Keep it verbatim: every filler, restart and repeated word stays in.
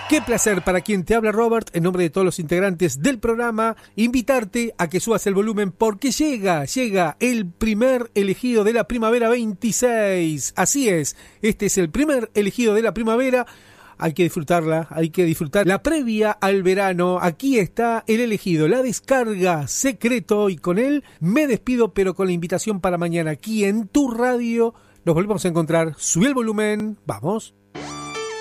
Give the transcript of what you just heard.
Qué placer para quien te habla, Robert, en nombre de todos los integrantes del programa, invitarte a que subas el volumen porque llega, llega el primer elegido de la primavera veintiséis. Así es, este es el primer elegido de la primavera. Hay que disfrutarla, hay que disfrutar la previa al verano. Aquí está el elegido, la descarga secreto, y con él me despido, pero con la invitación para mañana aquí en tu radio. Nos volvemos a encontrar. Subí el volumen, vamos.